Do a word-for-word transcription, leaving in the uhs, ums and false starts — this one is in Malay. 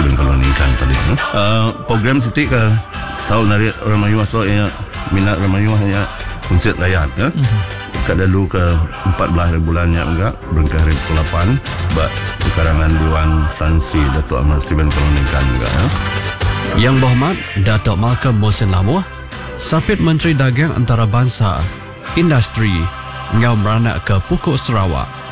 Steven kalau meningkan tadi. Uh, program Siti ke tahu dari orang Melayu so ya minat orang Melayu hanya konsert rakyat ya. Mm-hmm. Kat dulu ke empat belas bulannya enggak berengkah hari ke lapan bak karangan Dewan Tan Sri Datuk Ahmad Steven kalau meningkan enggak ya. Yang Berhormat Datuk Malcolm Mohsin Lamuh, Sapit Menteri Dagang Antarabangsa, Industri, ngau beranak ke Pokok Sarawak.